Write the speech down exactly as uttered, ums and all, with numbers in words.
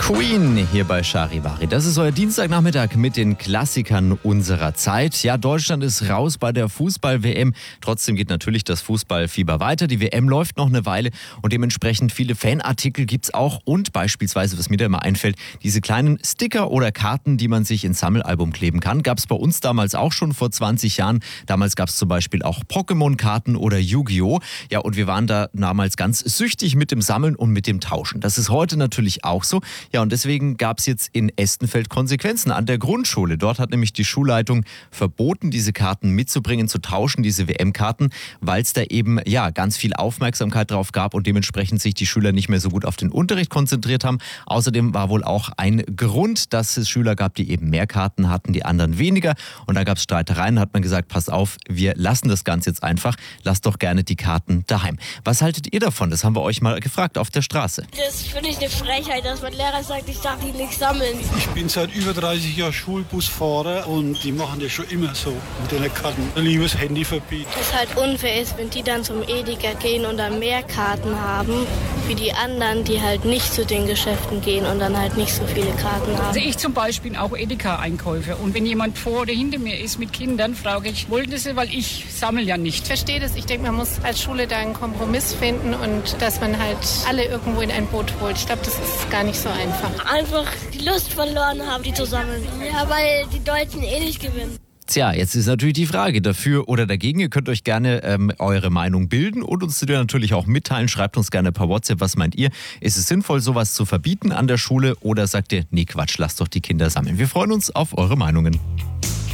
Queen hier bei Charivari. Das ist euer Dienstagnachmittag mit den Klassikern unserer Zeit. Ja, Deutschland ist raus bei der Fußball-W M. Trotzdem geht natürlich das Fußballfieber weiter. Die W M läuft noch eine Weile und dementsprechend viele Fanartikel gibt's auch. Und beispielsweise, was mir da immer einfällt, diese kleinen Sticker oder Karten, die man sich ins Sammelalbum kleben kann. Gab's bei uns damals auch schon vor zwanzig Jahren. Damals gab's zum Beispiel auch Pokémon-Karten oder Yu-Gi-Oh! Ja, und wir waren da damals ganz süchtig mit dem Sammeln und mit dem Tauschen. Das ist heute natürlich auch so. Ja, und deswegen gab es jetzt in Estenfeld Konsequenzen an der Grundschule. Dort hat nämlich die Schulleitung verboten, diese Karten mitzubringen, zu tauschen, diese W M-Karten, weil es da eben ja ganz viel Aufmerksamkeit drauf gab und dementsprechend sich die Schüler nicht mehr so gut auf den Unterricht konzentriert haben. Außerdem war wohl auch ein Grund, dass es Schüler gab, die eben mehr Karten hatten, die anderen weniger. Und da gab es Streitereien, hat man gesagt, passt auf, wir lassen das Ganze jetzt einfach. Lasst doch gerne die Karten daheim. Was haltet ihr davon? Das haben wir euch mal gefragt auf der Straße. Das finde ich eine Frechheit, dass mein Lehrer sagt, ich darf die nicht sammeln. Ich bin seit über dreißig Jahren Schulbusfahrer und die machen das schon immer so mit den Karten. Liebes Handy verbieten. Was halt unfair ist, wenn die dann zum Edeka gehen und dann mehr Karten haben, wie die anderen, die halt nicht zu den Geschäften gehen und dann halt nicht so viele Karten haben. Also ich zum Beispiel auch Edeka-Einkäufer. Und wenn jemand vor oder hinter mir ist mit Kindern, frage ich, wollten Sie, weil ich sammle ja nicht. Ich verstehe das. Ich denke, man muss als Schule da einen Kompromiss finden und dass man halt alle irgendwo in ein Boot holt. Ich glaube, das ist gar nicht so einfach. Einfach die Lust verloren haben, die zu sammeln. Ja, weil die Deutschen eh nicht gewinnen. Tja, jetzt ist natürlich die Frage, dafür oder dagegen. Ihr könnt euch gerne ähm, eure Meinung bilden und uns natürlich auch mitteilen. Schreibt uns gerne per WhatsApp, was meint ihr? Ist es sinnvoll, sowas zu verbieten an der Schule oder sagt ihr, nee Quatsch, lasst doch die Kinder sammeln? Wir freuen uns auf eure Meinungen.